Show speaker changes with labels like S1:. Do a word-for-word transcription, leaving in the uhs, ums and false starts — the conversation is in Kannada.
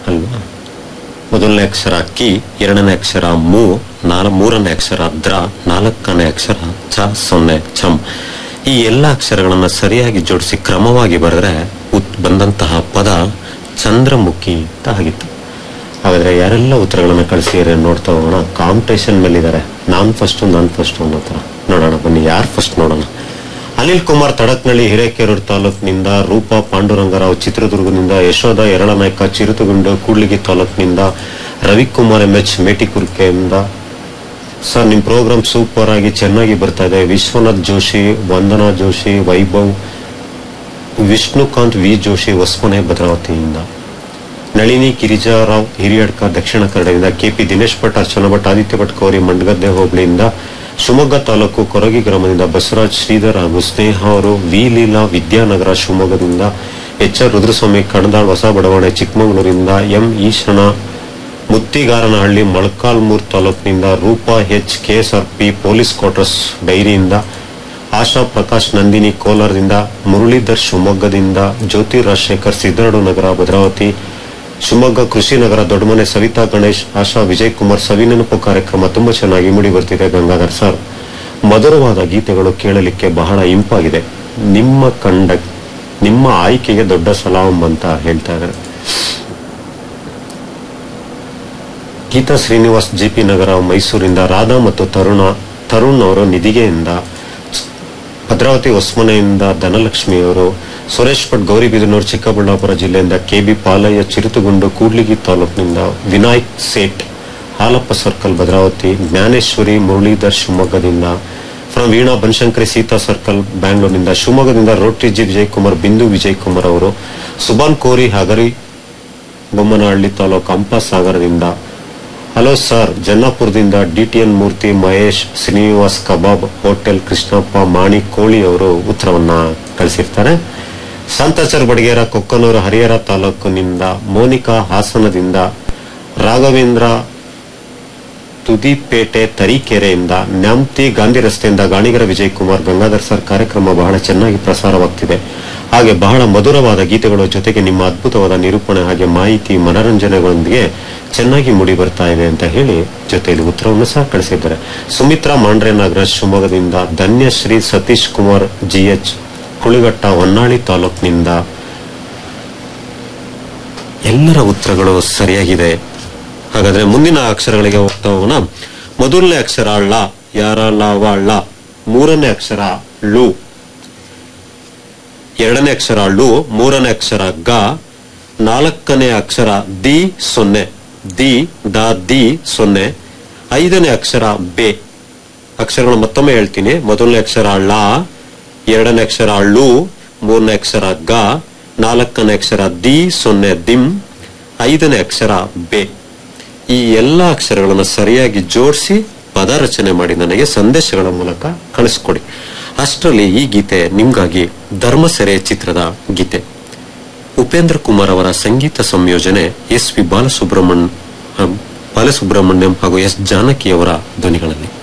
S1: ಅಲ್ವಾ? ಮೊದಲನೇ ಅಕ್ಷರ ಕಿ, ಎರಡನೇ ಅಕ್ಷರ ಮೂ, ನಾಲ್ ಮೂರನೇ ಅಕ್ಷರ ದ್ರ, ನಾಲ್ಕನೇ ಅಕ್ಷರ ಚ, ಸೊನ್ನೆ ಚಂ. ಈ ಎಲ್ಲ ಅಕ್ಷರಗಳನ್ನ ಸರಿಯಾಗಿ ಜೋಡಿಸಿ ಕ್ರಮವಾಗಿ ಬರೆದ್ರೆ ಬಂದಂತಹ ಪದ ಚಂದ್ರಮುಖಿ ಅಂತ ಆಗಿತ್ತು. ಹಾಗಾದ್ರೆ ಯಾರೆಲ್ಲ ಉತ್ತರಗಳನ್ನ ಕಳಿಸಿದ್ರೆ ನೋಡ್ತಾ ಹೋಗೋಣ. ಕಾಂಪಿಟೇಷನ್ ಮೇಲೆ ಇದ್ದಾರೆ. ನಾನ್ ಫಸ್ಟ್ ನಾನ್ ಫಸ್ಟ್ ಅನ್ನೋ ತರ ನೋಡೋಣ. ಬನ್ನಿ, ಯಾರು ಫಸ್ಟ್ ನೋಡೋಣ. ಅನಿಲ್ ಕುಮಾರ್ ತಡಕ್ನಳ್ಳಿ ಹಿರೇಕೆರೂರು ತಾಲೂಕಿನಿಂದ, ರೂಪಾ ಪಾಂಡುರಂಗರಾವ್ ಚಿತ್ರದುರ್ಗದಿಂದ, ಯಶೋಧ ಎರಳನಾಯ್ಕ ಚಿರುತುಗುಂಡು ಕೂಡ್ಲಿಗಿ ತಾಲೂಕಿನಿಂದ, ರವಿಕುಮಾರ್ ಎಂ ಎಚ್ ಮೇಟಿಕುರ್ಕೆಯಿಂದ. ಸರ್, ನಿಮ್ ಪ್ರೋಗ್ರಾಮ್ ಸೂಪರ್ ಆಗಿ ಚೆನ್ನಾಗಿ ಬರ್ತಾ ಇದೆ. ವಿಶ್ವನಾಥ್ ಜೋಶಿ, ವಂದನಾ ಜೋಶಿ, ವೈಭವ್, ವಿಷ್ಣುಕಾಂತ್ ವಿ ಜೋಶಿ ಹೊಸಮನೆ ಭದ್ರಾವತಿಯಿಂದ, ನಳಿನಿ ಗಿರಿಜಾರಾವ್ ಹಿರಿಯಡ್ಕ ದಕ್ಷಿಣ ಕನ್ನಡದಿಂದ, ಕೆಪಿ ದಿನೇಶ್ ಭಟ್, ಅರ್ಚನಾ ಭಟ್, ಆದಿತ್ಯ ಭಟ್ ಕೌರಿ ಮಂಡಗದ್ದೆ ಹೋಬಳಿಯಿಂದ, ಶಿವಮೊಗ್ಗ ತಾಲೂಕು ಕೊರಗಿ ಗ್ರಾಮದಿಂದ ಬಸವರಾಜ್ ಶ್ರೀಧರ್ ಹಾಗೂ ಸ್ನೇಹ ಅವರು, ವಿ ಲೀಲಾ ವಿದ್ಯಾನಗರ ಶಿವಮೊಗ್ಗದಿಂದ, ಎಚ್ ಆರ್ ರುದ್ರಸ್ವಾಮಿ ಕಣದಾಳ್ ಹೊಸ ಬಡಾವಣೆ ಚಿಕ್ಕಮಗಳೂರಿಂದ, ಎಂ ಈಶನ ಮುತ್ತಿಗಾರನಹಳ್ಳಿ ಮೊಳಕಾಲ್ಮೂರ್ ತಾಲೂಕಿನಿಂದ, Roopa H KSRP police quarters ಡೈರಿಯಿಂದ, ಆಶಾ ಪ್ರಕಾಶ್ ನಂದಿನಿ ಕೋಲಾರದಿಂದ, ಮುರಳೀಧರ್ ಶಿವಮೊಗ್ಗದಿಂದ, ಜ್ಯೋತಿ ರಾಜಶೇಖರ್ ಸಿದ್ದರಡು ನಗರ ಭದ್ರಾವತಿ, ಶಿವಮೊಗ್ಗ ಕೃಷಿ ನಗರ ದೊಡ್ಡಮನೆ ಸವಿತಾ ಗಣೇಶ್, ಆಶಾ ವಿಜಯ್ ಕುಮಾರ್. ಸವಿನೆನಪು ಕಾರ್ಯಕ್ರಮ ತುಂಬಾ ಚೆನ್ನಾಗಿ ಮೂಡಿ ಬರ್ತಿದೆ ಗಂಗಾಧರ್ ಸರ್. ಮಧುರವಾದ ಗೀತೆಗಳು ಕೇಳಲಿಕ್ಕೆ ಬಹಳ ಇಂಪಾಗಿದೆ. ನಿಮ್ಮ ಕಂಡ ನಿಮ್ಮ ಆಯ್ಕೆಗೆ ದೊಡ್ಡ ಸಲಾಂ ಅಂತ ಹೇಳ್ತಾ ಇದ್ದಾರೆ. ಗೀತಾ ಶ್ರೀನಿವಾಸ್ ಜಿಪಿ ನಗರ ಮೈಸೂರಿಂದ, ರಾಧಾ ಮತ್ತು ತರುಣ ತರುಣ್ ಅವರು ನಿಧಿಗೆಯಿಂದ, ಭದ್ರಾವತಿ ಹೊಸಮನೆಯಿಂದ ಧನಲಕ್ಷ್ಮಿ ಅವರು, ಸುರೇಶ್ ಭಟ್ ಗೌರಿಬಿದನೂರು ಚಿಕ್ಕಬಳ್ಳಾಪುರ ಜಿಲ್ಲೆಯಿಂದ, ಕೆಬಿ ಪಾಲಯ್ಯ ಚಿರುತುಗುಂಡು ಕೂಡ್ಲಿಗಿ ತಾಲೂಕಿನಿಂದ, ವಿನಾಯಕ್ ಸೇಠ್ ಹಾಲಪ್ಪ ಸರ್ಕಲ್ ಭದ್ರಾವತಿ, ಜ್ಞಾನೇಶ್ವರಿ ಮುರಳೀಧರ್ ಶಿವಮೊಗ್ಗದಿಂದ, ಫ್ರಮ್ ವೀಣಾ ಬನಶಂಕರಿ ಸೀತಾ ಸರ್ಕಲ್ ಬ್ಯಾಂಗ್ಳೂರಿನಿಂದ, ಶಿವಮೊಗ್ಗದಿಂದ ರೋಟರಿ ಜಿ ವಿಜಯ್ ಕುಮಾರ್, ಬಿಂದು ವಿಜಯ್ ಕುಮಾರ್ ಅವರು, ಸುಬಾನ್ ಕೋರಿ ಹಗರಿ ಬೊಮ್ಮನಹಳ್ಳಿ ತಾಲೂಕು ಹಂಪಸಾಗರದಿಂದ. ಹಲೋ ಸರ್, ಜನ್ನಾಪುರದಿಂದ ಡಿಟಿಎನ್ ಮೂರ್ತಿ, ಮಹೇಶ್, ಶ್ರೀನಿವಾಸ್ ಕಬಾಬ್ ಹೋಟೆಲ್, ಕೃಷ್ಣಪ್ಪ ಮಾಣಿ ಕೋಳಿ ಅವರು ಉತ್ತರವನ್ನ ಕಳಿಸಿರ್ತಾರೆ. ಸಂತಚರ್ ಬಡಗೇರ ಕೊಕ್ಕನೂರು ಹರಿಹರ ತಾಲೂಕಿನಿಂದ, ಮೋನಿಕಾ ಹಾಸನದಿಂದ, ರಾಘವೇಂದ್ರ ತುದಿಪೇಟೆ ತರೀಕೆರೆಯಿಂದ, ನ್ಯಾಮ್ತಿ ಗಾಂಧಿ ರಸ್ತೆಯಿಂದ ಗಾಣಿಗರ ವಿಜಯ್ ಕುಮಾರ್. ಗಂಗಾಧರ್ ಸರ್, ಕಾರ್ಯಕ್ರಮ ಬಹಳ ಚೆನ್ನಾಗಿ ಪ್ರಸಾರವಾಗ್ತಿದೆ. ಹಾಗೆ ಬಹಳ ಮಧುರವಾದ ಗೀತೆಗಳ ಜೊತೆಗೆ ನಿಮ್ಮ ಅದ್ಭುತವಾದ ನಿರೂಪಣೆ ಹಾಗೆ ಮಾಹಿತಿ ಮನರಂಜನೆಗಳೊಂದಿಗೆ ಚೆನ್ನಾಗಿ ಮೂಡಿ ಬರ್ತಾ ಇದೆ ಅಂತ ಹೇಳಿ ಜೊತೆಯಲ್ಲಿ ಉತ್ತರವನ್ನು ಸಹ ಕಳಿಸಿದ್ದಾರೆ. ಸುಮಿತ್ರಾ ಮಾಂಡ್ರೆ ನಾಗರಾಜ್ ಶಿವಮೊಗ್ಗದಿಂದ, ಧನ್ಯಶ್ರೀ ಸತೀಶ್ ಕುಮಾರ್ ಜಿಎಚ್ ಕುಳಿಘಟ್ಟ ಹೊನ್ನಾಳಿ ತಾಲೂಕಿನಿಂದ. ಎಲ್ಲರ ಉತ್ತರಗಳು ಸರಿಯಾಗಿದೆ. ಹಾಗಾದ್ರೆ ಮುಂದಿನ ಅಕ್ಷರಗಳಿಗೆ ಹೋಗ್ತಾ ಹೋಗೋಣ. ಮೊದಲನೇ ಅಕ್ಷರ ಳ, ಯಾರ ಲಾವ ಳ. ಮೂರನೇ ಅಕ್ಷರ ಳು, ಎರಡನೇ ಅಕ್ಷರ ಳು, ಮೂರನೇ ಅಕ್ಷರ ಗ, ನಾಲ್ಕನೇ ಅಕ್ಷರ ದಿ ಸೊನ್ನೆ, ದಿ ದ ದಿ ಸೊನ್ನೆ, ಐದನೇ ಅಕ್ಷರ ಬೆ. ಅಕ್ಷರಗಳು ಮತ್ತೊಮ್ಮೆ ಹೇಳ್ತೀನಿ. ಮೊದಲನೇ ಅಕ್ಷರ ಳ, ಎರಡನೇ ಅಕ್ಷರ ಳು, ಮೂರನೇ ಅಕ್ಷರ ಗ, ನಾಲ್ಕನೇ ಅಕ್ಷರ ದಿ ಸೊನ್ನೆ ದಿಂ, ಐದನೇ ಅಕ್ಷರ ಬೆ. ಈ ಎಲ್ಲಾ ಅಕ್ಷರಗಳನ್ನು ಸರಿಯಾಗಿ ಜೋಡಿಸಿ ಪದ ರಚನೆ ಮಾಡಿ ನನಗೆ ಸಂದೇಶಗಳ ಮೂಲಕ ಕಳಿಸ್ಕೊಡಿ. ಅಷ್ಟರಲ್ಲಿ ಈ ಗೀತೆ ನಿಮ್ಗಾಗಿ ಧರ್ಮಸೆರೆ ಚಿತ್ರದ ಗೀತೆ. ಉಪೇಂದ್ರ ಕುಮಾರ್ ಅವರ ಸಂಗೀತ ಸಂಯೋಜನೆ, ಎಸ್ ಪಿ ಬಾಲಸುಬ್ರಹ್ಮಣ್ಯ ಬಾಲಸುಬ್ರಹ್ಮಣ್ಯಂ ಹಾಗೂ ಎಸ್ ಜಾನಕಿ ಅವರ ಧ್ವನಿಗಳಲ್ಲಿ.